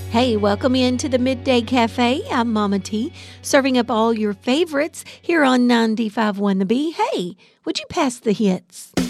Hey, welcome into the Midday Cafe. I'm Mama T, serving up all your favorites here on 95.1 The B. Hey, would you pass the hits?